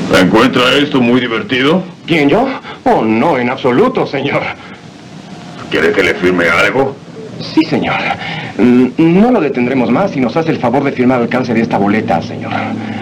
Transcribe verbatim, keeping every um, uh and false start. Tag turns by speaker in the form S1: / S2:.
S1: ¿Encuentra esto muy divertido?
S2: ¿Quién, yo? Oh, no, en absoluto, señor.
S1: ¿Quiere que le firme algo?
S2: Sí, señor. No lo detendremos más si nos hace el favor de firmar el alcance de esta boleta, señor.